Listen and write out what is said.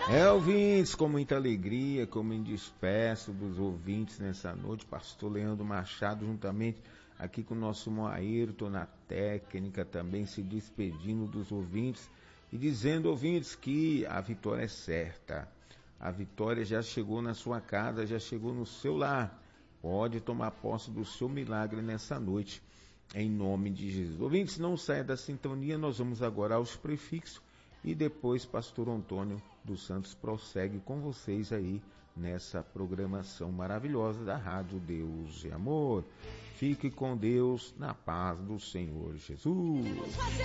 Ouvintes, com muita alegria, como me despeço dos ouvintes nessa noite, pastor Leandro Machado, juntamente aqui com o nosso Moairton na técnica, também se despedindo dos ouvintes e dizendo, ouvintes, que a vitória é certa. A vitória já chegou na sua casa, já chegou no seu lar. Pode tomar posse do seu milagre nessa noite, em nome de Jesus. Ouvintes, não saia da sintonia, nós vamos agora aos prefixos e depois pastor Antônio dos Santos prossegue com vocês aí nessa programação maravilhosa da Rádio Deus e Amor. Fique com Deus, na paz do Senhor Jesus.